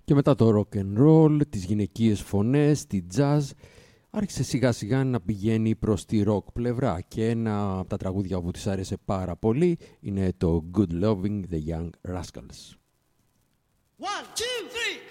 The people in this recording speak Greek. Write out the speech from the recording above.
Και μετά το rock and roll, τις γυναικείες φωνές, τη jazz, άρχισε σιγά σιγά να πηγαίνει προς τη rock πλευρά και ένα από τα τραγούδια που της άρεσε πάρα πολύ είναι το Good Loving the Young Rascals. 1, 2, 3